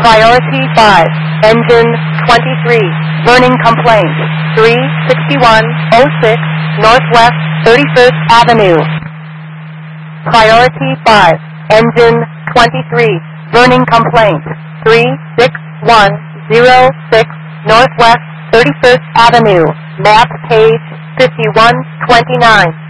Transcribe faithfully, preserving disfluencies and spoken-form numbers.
Priority five, engine twenty-three, burning complaint, three sixty-one oh six Northwest thirty-first Avenue. Priority five, engine twenty-three, burning complaint, three six one oh six Northwest thirty-first Avenue, map page fifty-one twenty-nine.